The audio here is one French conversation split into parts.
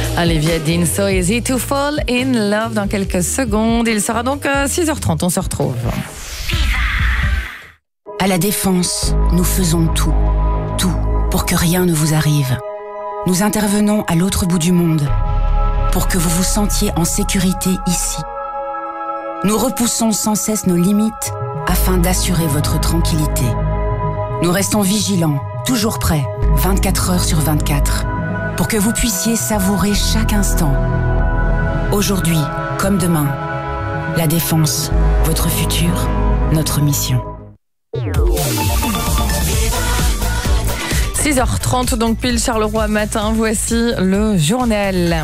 Olivia Dean, So Easy to Fall in Love dans quelques secondes. Il sera donc 6h30, on se retrouve. À la Défense, nous faisons tout pour que rien ne vous arrive. Nous intervenons à l'autre bout du monde pour que vous vous sentiez en sécurité ici. Nous repoussons sans cesse nos limites afin d'assurer votre tranquillité. Nous restons vigilants, toujours prêts, 24 heures sur 24, pour que vous puissiez savourer chaque instant. Aujourd'hui, comme demain, la Défense, votre futur, notre mission. 6h30, donc pile Charleroi matin, voici le journal.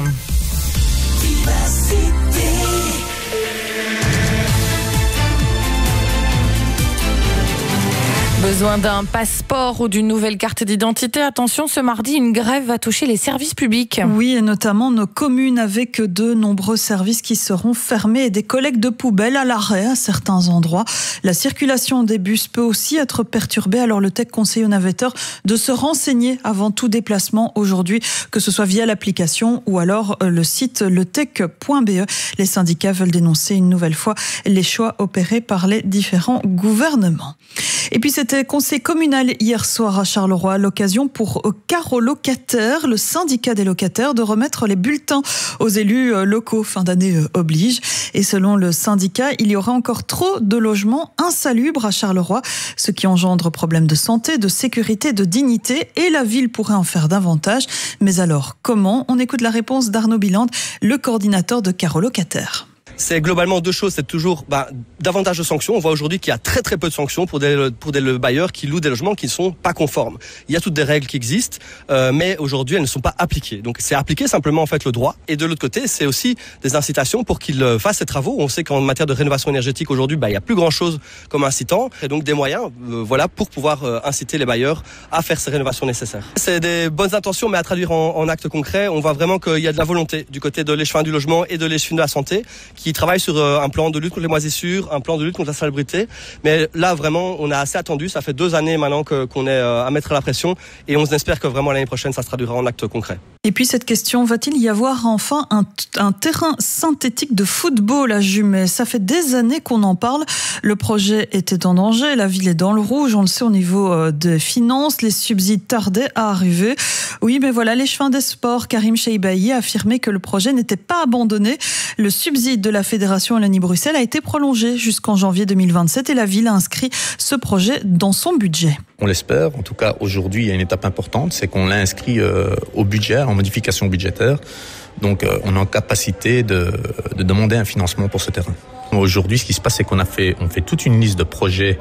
Besoin d'un passeport ou d'une nouvelle carte d'identité. Attention, ce mardi, une grève va toucher les services publics. Oui, et notamment nos communes avec de nombreux services qui seront fermés et des collectes de poubelles à l'arrêt à certains endroits. La circulation des bus peut aussi être perturbée. Alors le TEC conseille aux navetteurs de se renseigner avant tout déplacement aujourd'hui, que ce soit via l'application ou alors le site letec.be. Les syndicats veulent dénoncer une nouvelle fois les choix opérés par les différents gouvernements. Et puis c'était conseil communal hier soir à Charleroi, l'occasion pour Caro Locataire, le syndicat des locataires, de remettre les bulletins aux élus locaux. Fin d'année oblige. Et selon le syndicat, il y aura encore trop de logements insalubres à Charleroi, ce qui engendre problèmes de santé, de sécurité, de dignité, et la ville pourrait en faire davantage. Mais alors, comment ? On écoute la réponse d'Arnaud Biland, le coordinateur de Caro Locataire. C'est globalement deux choses. C'est toujours davantage de sanctions. On voit aujourd'hui qu'il y a très très peu de sanctions pour des bailleurs qui louent des logements qui ne sont pas conformes. Il y a toutes des règles qui existent, mais aujourd'hui elles ne sont pas appliquées. Donc c'est appliquer simplement en fait le droit. Et de l'autre côté, c'est aussi des incitations pour qu'ils fassent ces travaux. On sait qu'en matière de rénovation énergétique aujourd'hui, il y a plus grand chose comme incitant, et donc des moyens, pour pouvoir inciter les bailleurs à faire ces rénovations nécessaires. C'est des bonnes intentions, mais à traduire en actes concrets. On voit vraiment qu'il y a de la volonté du côté de l'échevin du logement et de l'échevin de la santé, qui travaille sur un plan de lutte contre les moisissures, un plan de lutte contre la salubrité. Mais là, vraiment, on a assez attendu. Ça fait 2 années maintenant qu'on est à mettre la pression, et on espère que vraiment l'année prochaine, ça se traduira en actes concrets. Et puis cette question, va-t-il y avoir enfin un terrain synthétique de football à Jumet ? Ça fait des années qu'on en parle. Le projet était en danger, la ville est dans le rouge, on le sait au niveau des finances, les subsides tardaient à arriver. Oui, mais voilà, l'échevin des sports, Karim Cheibahi, a affirmé que le projet n'était pas abandonné. Le subside de la Fédération Wallonie-Bruxelles a été prolongé jusqu'en janvier 2027 et la ville a inscrit ce projet dans son budget. On l'espère. En tout cas, aujourd'hui, il y a une étape importante, c'est qu'on l'a inscrit au budget, en modification budgétaire. Donc, on est en capacité de demander un financement pour ce terrain. Aujourd'hui, ce qui se passe, c'est qu'on fait toute une liste de projets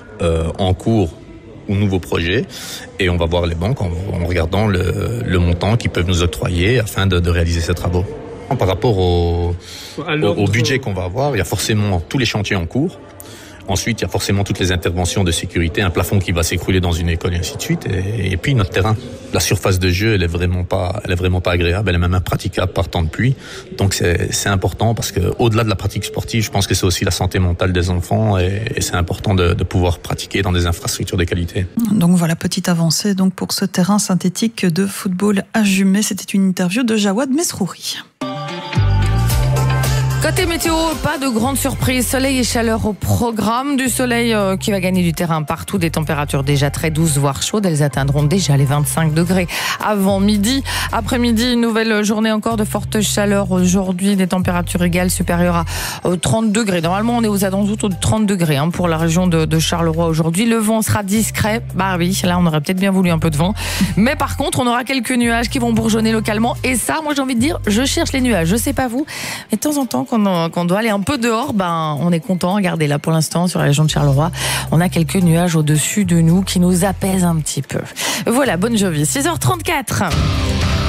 en cours ou nouveaux projets, et on va voir les banques en regardant le montant qu'ils peuvent nous octroyer afin de réaliser ces travaux. Par rapport au budget qu'on va avoir, il y a forcément tous les chantiers en cours. Ensuite, il y a forcément toutes les interventions de sécurité, un plafond qui va s'écrouler dans une école et ainsi de suite. Et puis notre terrain, la surface de jeu, elle est vraiment pas agréable. Elle est même impraticable par temps de pluie. Donc c'est important parce que au-delà de la pratique sportive, je pense que c'est aussi la santé mentale des enfants et c'est important de pouvoir pratiquer dans des infrastructures de qualité. Donc voilà, petite avancée donc pour ce terrain synthétique de football à Jumet. C'était une interview de Jawad Mesrouri. Côté météo, pas de grande surprise. Soleil et chaleur au programme. Du soleil qui va gagner du terrain partout. Des températures déjà très douces, voire chaudes. Elles atteindront déjà les 25 degrés avant midi. Après-midi, une nouvelle journée encore de forte chaleur. Aujourd'hui, des températures égales supérieures à 30 degrés. Normalement, on est aux alentours de 30 degrés pour la région de Charleroi aujourd'hui. Le vent sera discret. Bah oui, là, on aurait peut-être bien voulu un peu de vent. Mais par contre, on aura quelques nuages qui vont bourgeonner localement. Et ça, moi, j'ai envie de dire, je cherche les nuages. Je sais pas vous, mais de temps en temps, quand on doit aller un peu dehors, on est content. Regardez là pour l'instant sur la région de Charleroi, on a quelques nuages au-dessus de nous qui nous apaisent un petit peu. Voilà, bonne jovie. 6h34.